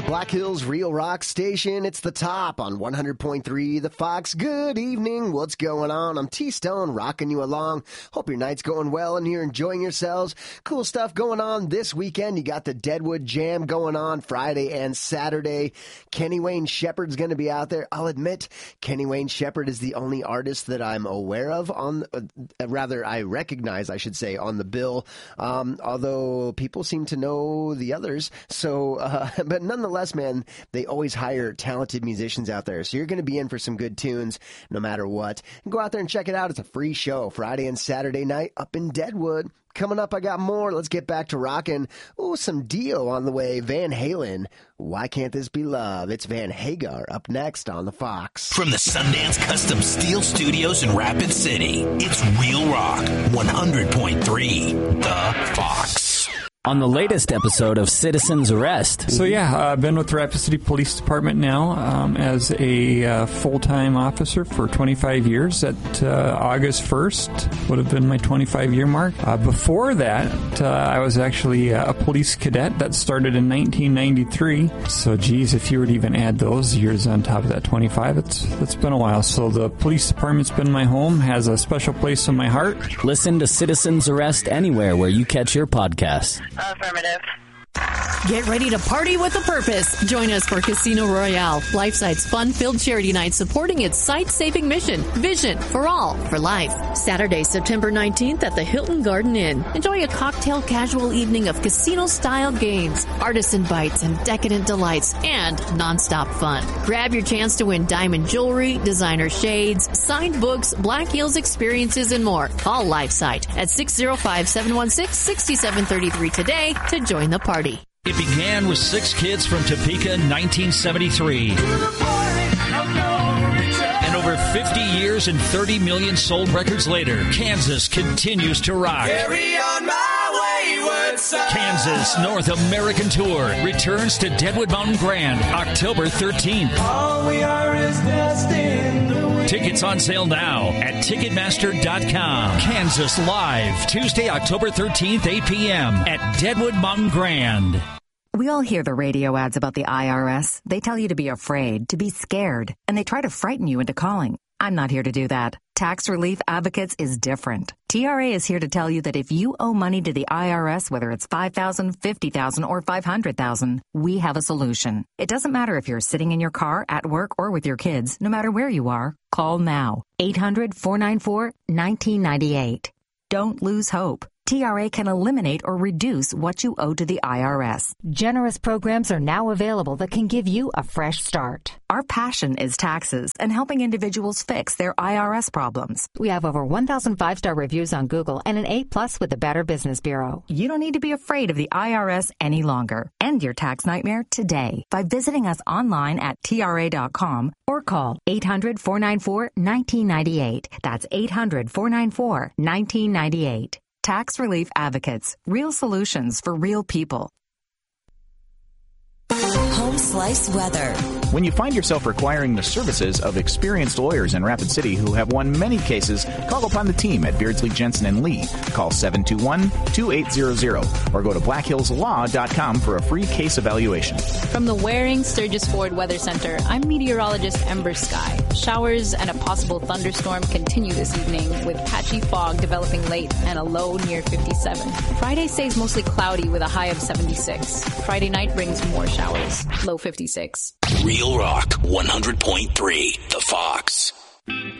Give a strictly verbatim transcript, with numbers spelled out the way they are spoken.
Black Hills Real Rock Station. It's the top on one hundred point three The Fox. Good evening. What's going on? I'm T-Stone, rocking you along. Hope your night's going well and you're enjoying yourselves. Cool stuff going on this weekend. You got the Deadwood Jam going on Friday and Saturday. Kenny Wayne Shepherd's going to be out there. I'll admit, Kenny Wayne Shepherd is the only artist that I'm aware of on, uh, rather, I recognize, I should say, on the bill. Um, although people seem to know the others. So, uh, but nonetheless, man, they always hire talented musicians out there. So you're going to be in for some good tunes no matter what. And go out there and check it out. It's a free show Friday and Saturday night up in Deadwood. Coming up, I got more. Let's get back to rocking. Oh, some Dio on the way. Van Halen. Why Can't This Be Love? It's Van Hagar up next on The Fox. From the Sundance Custom Steel Studios in Rapid City, it's Real Rock one hundred point three The Fox. On the latest episode of Citizen's Arrest. So yeah, uh, I've been with the Rapid City Police Department now um, as a uh, full-time officer for twenty-five years. At uh, August first would have been my twenty-five year mark. Uh, before that, uh, I was actually a police cadet that started in nineteen ninety-three. So geez, if you were to even add those years on top of that twenty-five, it's it's been a while. So the police department's been my home, has a special place in my heart. Listen to Citizen's Arrest anywhere where you catch your podcasts. Affirmative. Get ready to party with a purpose. Join us for Casino Royale, LifeSite's fun-filled charity night supporting its site-saving mission, Vision for All, for Life. Saturday, September nineteenth at the Hilton Garden Inn. Enjoy a cocktail casual evening of casino-style games, artisan bites and decadent delights, and non-stop fun. Grab your chance to win diamond jewelry, designer shades, signed books, Black Hills experiences, and more. Call LifeSite at six oh five, seven one six, six seven three three today to join the party. It began with six kids from Topeka in nineteen seventy-three. And over fifty years and thirty million sold records later, Kansas continues to rock. Carry on my wayward son. Kansas North American Tour returns to Deadwood Mountain Grand October thirteenth. All we are is destined to win. Tickets on sale now at Ticketmaster dot com. Kansas Live, Tuesday, October thirteenth, eight p.m. at Deadwood Mountain Grand. We all hear the radio ads about the I R S. They tell you to be afraid, to be scared, and they try to frighten you into calling. I'm not here to do that. Tax Relief Advocates is different. T R A is here to tell you that if you owe money to the I R S, whether it's five thousand dollars, fifty thousand dollars, or five hundred thousand dollars, we have a solution. It doesn't matter if you're sitting in your car, at work, or with your kids. No matter where you are, call now. eight hundred, four nine four, one nine nine eight. Don't lose hope. T R A can eliminate or reduce what you owe to the I R S. Generous programs are now available that can give you a fresh start. Our passion is taxes and helping individuals fix their I R S problems. We have over one thousand five-star reviews on Google and an A plus with the Better Business Bureau. You don't need to be afraid of the I R S any longer. End your tax nightmare today by visiting us online at T R A dot com or call eight hundred, four nine four, one nine nine eight. That's eight hundred, four nine four, one nine nine eight. Tax Relief Advocates. Real solutions for real people. Home Slice Weather. When you find yourself requiring the services of experienced lawyers in Rapid City who have won many cases, call upon the team at Beardsley, Jensen and Lee. Call seven two one, two eight zero zero or go to black hills law dot com for a free case evaluation. From the Waring Sturgis Ford Weather Center, I'm meteorologist Ember Sky. Showers and a possible thunderstorm continue this evening with patchy fog developing late and a low near fifty-seven. Friday stays mostly cloudy with a high of seventy-six. Friday night brings more showers, low fifty-six. Real Rock one hundred point three The Fox.